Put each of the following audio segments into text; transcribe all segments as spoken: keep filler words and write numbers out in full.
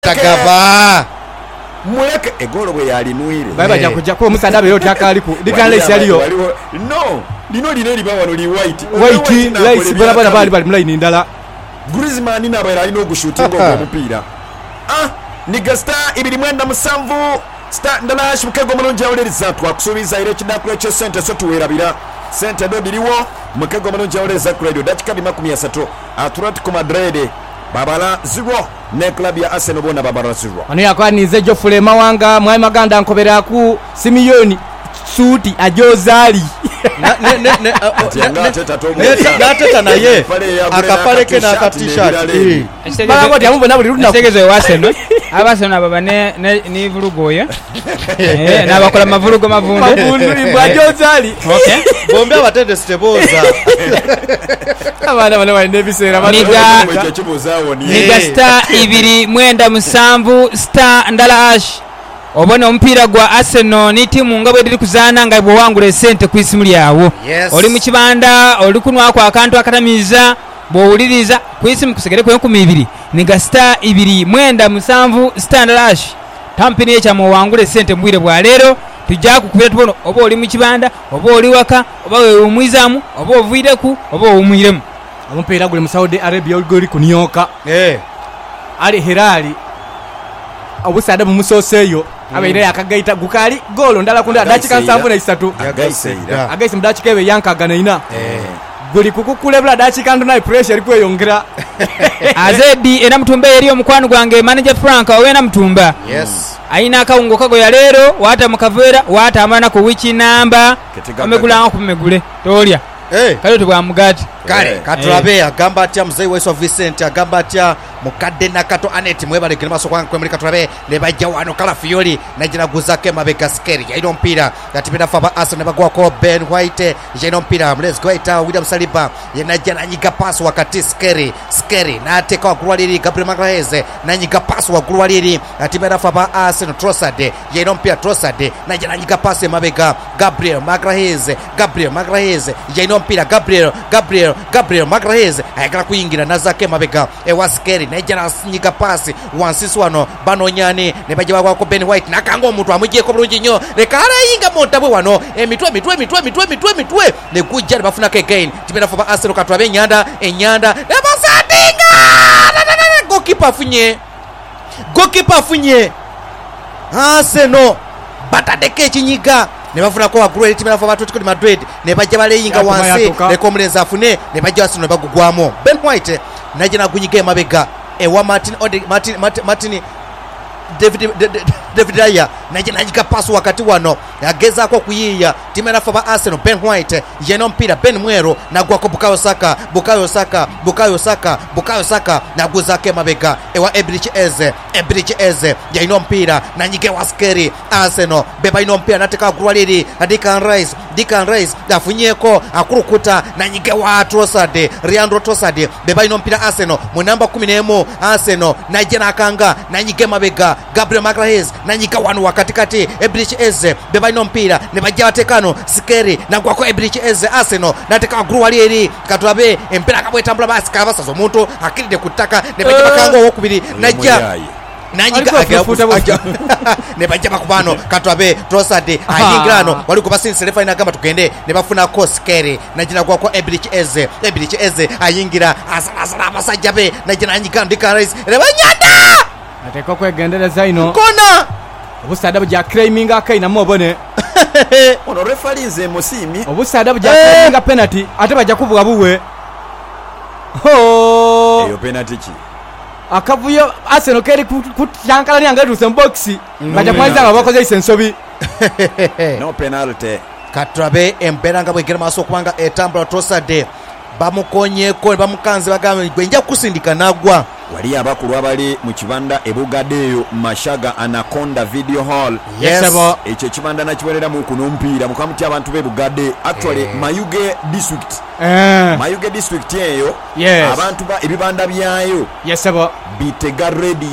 Takaba muleke egolo bwe yali nuire baba ja kujja ko musada bero takaliku dikale saliyo no lino lino liba wano li white white lice bala bala bali bali mline ndala Griezmann na bala ino gushutinga kwa mpira ah ni gasta ibiri mwenda musanvu sta ndala shukego mulonja oleriza twakusubiza ile kidakule cyo center so tuwerabira center do biriwo mukego mulonja oleriza ku radio dakika makumi asatu Atletico Madrid babala zero ne club ya Arsenal bona babala zero ano yakwanize jo fulema wanga mwai maganda nkobera ku simiyoni suti ajozali ne ne ne nateta naye akapaleke na ka t-shirt bala ngoti amubona buli rudna segezo ewaseno abaseno baba ne ni vulugoya eh na bakola mavulugo mavunde mavunde bwajozali okay bombe abatende steboza abana bale bali nebisera bali niga star ibiri mwenda musanvu star ndala ash obona ompira gwa Arsenal ni timu nga bwe diri kuzana nga bwo wangule sente ku isimu lyawo yes. Oli mu kibanda oli kunwa kwa akantu akatamiza bo uliriza ku isimu kusegere ku enkumi ibiri niga star ibiri mwenda musanvu star ndala ash tampini echa mo wangule sente mbwire bwa lero tujja kukubira tubono oba oli mu kibanda oba oli waka oba wewe omwizamu oba ovuire ku oba omwiremu ompira gule mu Saudi Arabia goli kunyoka eh ali Hilali obusada mu musoseyo abaire yakagaita gukali golo ndala kunda dakika nsanvu na isatu agaisira agaisi mdachika ebe yankagana ina eh goli kukukulebla dakika ndo na pressure liko yongera azedi ena mtumba eri omukwano gwange manager Frank awena mtumba yes aina akaungo kago ya lero wata mukavera wata amana ku wiki namba omegula ku megule tolya eh kale tubwa mugati kale katulabe agamba atya mzee weso Vincent agamba atya mukadde nakato Anet mwebale kile maso kwangu kwemuli katulabe ne bajja wano kala fioli najira guzake mabeka skeri ya ino mpira yatipenda faba Arsenal bagwa ko Ben White ya ino mpira let's go ita William Saliba yanajja nanyiga pass wakati skeri skeri na ateka wa Gulwaliri Gabriel Magalhaes nanyiga pass wa Gulwaliri atipenda faba Arsenal Trossard ya ino mpira Trossard najja nanyiga pass mabeka Gabriel Magalhaes Gabriel Magalhaes ya ino mpira Gabriel Gabriel Gabriel Magalhaes ayagala kuyingira nazake mabega e waskeri najja nyiga pass wansisi wano banonyani ne bajja bakwa ko Ben White nakanga omuntu amujje ko bulungi nnyo lekala yinga montabwe wano emitwe mitwe mitwe mitwe mitwe mitwe ne kujja bafuna ke again tipena fa Arsenal katwabe nyanda enyanda ne basadinga goalkeeper funye goalkeeper funye Arsenal batadeke kinyiga ne bafuna ko agruel timena fa Atletico Madrid ne bajja baleyinga wansi ne komuleza afune ne bajja Arsenal bagugwamo Ben White najina gunyige mabega e wa Martin Ode Martin Martin, Martin David David Raya najina najika pasu wakati wano yageza kwa kuyiya timena fa Arsenal Ben White yeno mpira Ben Mwero na gwa ko Bukayo Saka Bukayo Saka Bukayo Saka Bukayo Saka na guzake mabega e wa Ebrich Eze Ebrich Eze yeno mpira na nyige waskeri Arsenal beba ino mpira nataka Gulwaliri Declan Rice Declan Rice dafunyeko akurukuta na nyige wa Trossard Leandro Trossard beba ino mpira Arsenal mu namba kumi n'emu Arsenal na jena kanga na nyige mabega Gabriel Magalhaes na nyika wanu wakati kati Ebrich Eze beba ino mpira ne bajja batekano skeri na gwako Ebrich Eze Arsenal nateka Gulwaliri katwabe empira kabwe tambula basi kabasa zo muntu akiride kutaka ne bajja bakango okubiri najja nanyiga agafuta ne bajja bakubano katwabe Trossard ayingrano wali kubasinse refa ina gamba tugende ne bafuna ko skeri najina gwako Ebrich Eze Ebrich Eze ayingira asala abasajja be najina nanyiga ndika Rice ne banyanda ateka kwegendereza ino kona obusada bya claiming akaina mobone ono referee nze musimi obusada bya claiming penalty ate bajja kuvuga buwe ho eyo penalty ki akavuyo Arsenal keri kutyankala ni angatu sem box bajja kwanza nga bakoze isensobi no penalty katwabe emberanga bwegera maso kwanga etambula Trossard bamukonye ko bamukanze bagambe gwenja kusindika nagwa wali abakulu abali mu kibanda ebugadeyo Mashaga Anaconda Video Hall yes ekyo kibanda nakiwerera mu kuno mpira mukamuti abantu bebugade actually eh. Mayuge district eh Mayuge district eyo yes. abantu ba ebibanda byayo yes abo Bitega radio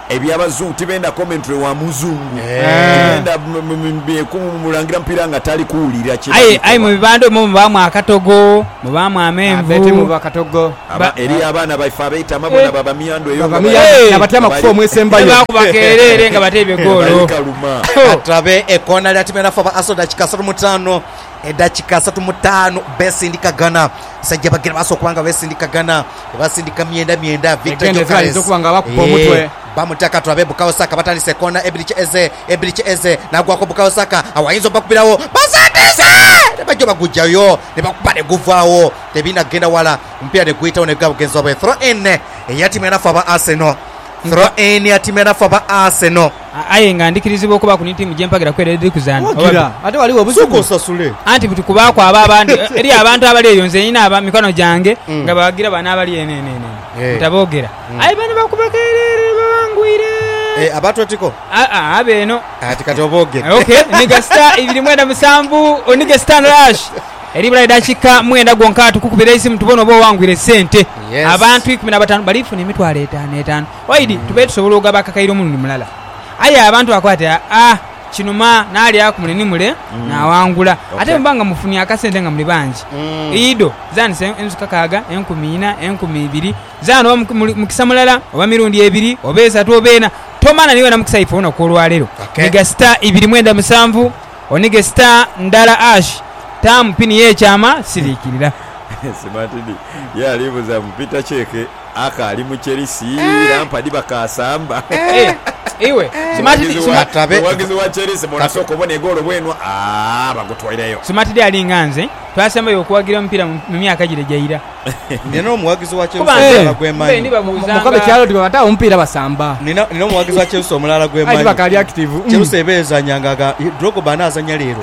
ebyabazungu tibenda commentary wa muzungu Eh. tibenda kumulangira mpira nga tali kuwulira ayi ayi mu bibando mu bamu akatogo mu bamu abeti mu amenvu bakatogo Aba- eri abaana baife abeita amabona baba miyando eyo baba nga miya Hey. nabatama kufa omwesembayo bakubakerere nga batebe golo balikaluma atrabe ekona lya timu enafa ba aso dakika asatu mu ttaano edakika asatu mu ttaano besindikagana sajja bagira baso kubanga besindikagana basindika myenda myenda Victor Egende Gyökeres. zali zokuba nga bakuba Eh, omutwe. bamutaka twabe Bukayo Saka batandise ekona ebiriche eze ebiriche eze nagwako Bukayo Saka awayinza bakubirawo basandise nebajja bagujjayo nebakuba neguvaawo tebinagenda wala omupiira neguyitawo negwa bugenzi bwe throw in eya timu enafa ba Arsenal throw in ya timu enafa ba Arsenal aye nga ndikirizibwa okuba ku nitimu gyempagira kweredi kuzana Wagira, ate waliwo obusuku sukosasule anti butukubako aba abandi eri abantu abali eyo nze nyina aba mikono gyange nga bawagira bana abali enenene Eh. ntaboogera ayi bano bakubakerere bawangwire Eh, abatwetiko aa abeeno ati kati obogedde okay niga star ibiri mwenda musanvu onige star rush eribula edakika mwenda gwonka tukukubira isimu tubona oba owangwire sente Yes. abantu ikumi na batano balifuna emitwalo etaano etaano waidi tube tusobola ogaba akakairo omulundi mulala aye abantu bakwata ah kinuma naali akumuneni mule nawangula ate mbanga mufuni akasente nga muli bangi ido zanise enzuka kaga enkumi ina enkumi ibiri zano mukisa mulala oba mirundi ebiri oba esatu oba ena tomana niwe namukisa ife ono kwolwalero Okay. niga star ibiri mwenda musanvu onige star ndala ash tamu pini yekyama sirikirira simatidi yalibuza mupita cheke aka ali mu Chelsea Lampard bakasamba Eh, iwe simatidi Atabe. wagizi wa Chelsea mona soko bone egolo bwenu ah bagutwaireyo simatidi alinga nze twasembayo okuwagira omupiira mu mu myaka gire jaira nina omuwagizi wa Chelsea Kuba omulala nze mbe gwemanyi ndibabuzanga mukobe kyalo tibata omupiira basamba nina nina omuwagizi wa Chelsea omulala ayi gwemanyi bakali active mm. Chelsea ebezanyangaga Drogba anazanya leero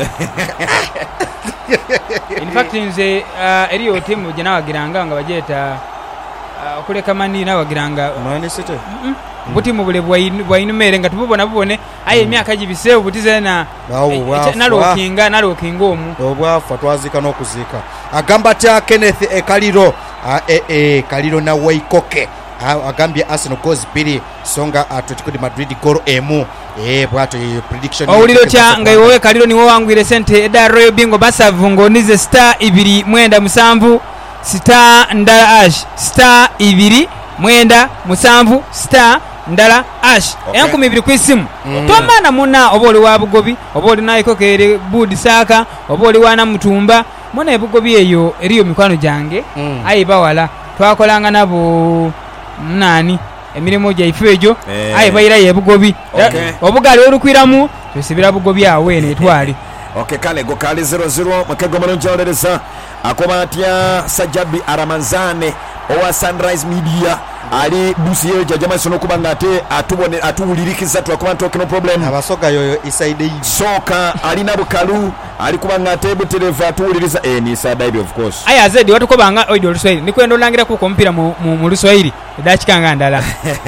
in fact nze uh, eriyo timu gye nawagiranga nga bagyeta uh, okuleka mani nawagiranga Man City butimu bule bwainumere nga tububona bubone aye emyaka gibiseewo butizena Awo, bwafa. nalokinga nalokinga omu obwafa twaziika n'okuziika agamba atya Kenneth e Kaliro Ah, eh, eh, Kaliro na Waikoke Ah, agambye Arsenal goals bbiri so nga Atletico de Madrid golo emu eh bwato eh, prediction owuliro kya nga iwowe kaliro niwo wangwire sente eda royal bingo basavu ng'onize star ibiri mwenda musanvu star ndala ash star ibiri mwenda musanvu star ndala ash Okay. enkumi ibiri ku isimu tomana muna oba oli wa bugobi oba oli naikokere budi saaka oba oli wana mutumba muna ebugobi eyo eriyo mikwano gyange Mm. aye bawala twakolanga nabo munani emirimu gyaife egyo Eh. aye bayira yebugobi Okay. obugali olukwiramu tosibira bugobi awe netwali okay kale go kale zero zero makego malonja olereza akoba atya Sajabi Aramanzane owa Sunrise Media ali busiyo jajama sono kubanga ate atubone atuwulirikiza twakuba ntoke no problem abasoga yoyo isaide yi soka alina bukalu ali kubanga ate butereva atuwuliriza eh ni Sadabi of course aye azedi watukobanga oido luswahili nikwenda olangira kuko mpira mu, mu, mu luswahili edakikanga ndala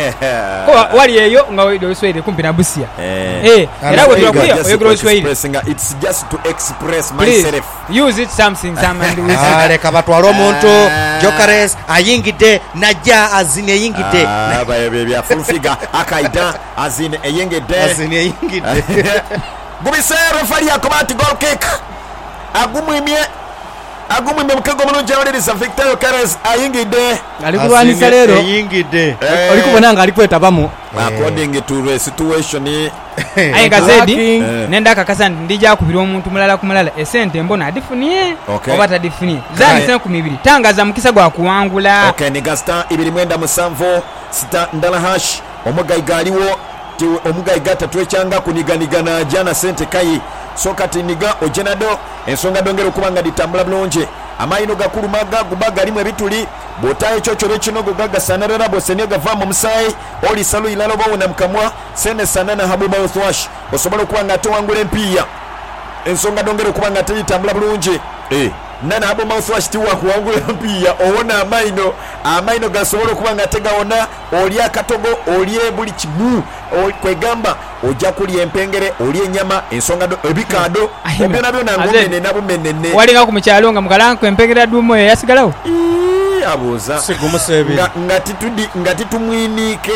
ko wali eyo nga oido luswahili kumpi na busia eh eh era bwe Just twakuya Just oyogera luswahili expressing, it's just to express please myself use it something some and with Ah, leka batwale omuntu Ah. Gyökeres ayingidde najja azine eyingidde ah baye bya full figure akaida azine eyengede azine eyingidde gubisero fali akobati goal kick agumwimye agumwimye mukego mulungi awuliriza Victor Gyökeres ayingidde ali kulwanisa Azine leero eyingidde Eh, oli kubona nga ali kwetabamu according to the situation aye gazedi Lacking. Eh. nenda akakasa nti ndija akubira omuntu mulala ku mulala esente mbona adifunye Okay. oba tadifunye zandisa enkumi ibiri tangaza mukisa gwa kuwangula okay ni gasta ibiri mwenda musanvu sita ndala hash omugayiga aliwo ti- omugayiga tatwekyanga kuniganigana jana sente kayi so kati niga ojenado ensonga dongera okuba nga ditambula bulungi amayino gakulumaga guba galimu ebituli bwotayo kyokyobe kino gogagasanarara bwosenie gava mu musayi oli salu ilalo bawona mukamwa sene sanana habu mouthwash osobola okuba nga tewangula empiya ensonga dongera okuba nga teyitambula bulungi eh nana habu mouthwash tiwakuwangula empiya owona amaino amaino gasobola okuba nga tegawona oli akatogo oli buli kimu o- kwegamba ojja kulya empengere oli enyama ensonga do- ebikado Aye, obyona byona Aze- ngomenena bumenene walinga ku mukyalo nga mukalanku empegera dumu eyo yasigalawo Ii, abuuza sigumuseebiri nga, nga, titudi, nga titumwiniike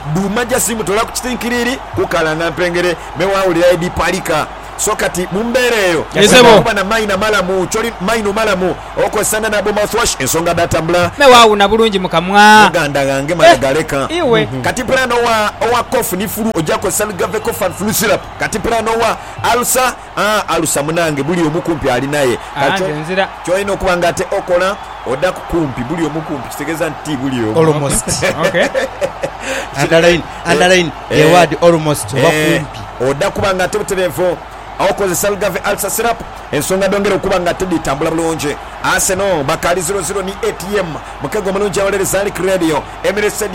duma jasimutola ku kitinkiriri kukalanga mpengere mewawulira edi palika so kati mumbeera eyo kuba na maina malamu kyoli maino malamu okozesana nabo mouthwash ensonga datambula mewawuna bulungi mukamwa muganda gange malagaleka eh, iwe kati plan owa owa cough ni flu ojja kozesa gave cough and flu syrup kati plan owa alsa ah alsa munange buli omukumpi ali naye nzira kyolina okuba nga ate okola odda kukumpi buli omukumpi kitegeeza nti buli omu almost okay underline underline the word almost bakumpi odda kuba nga ate butereevu okozesa lugave alsa syrup ensonga dongera okuba nga ate ditambula bulungi Arsenal bakali zero zero ni A T M mukego mulungi awolereza ali radio Emirates